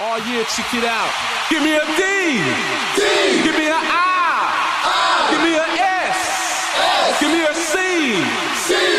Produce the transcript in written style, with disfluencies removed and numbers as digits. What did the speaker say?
Oh yeah, check it out. Give me a D. D. Give me an I. I. Give me an S. S. Give me a C. C.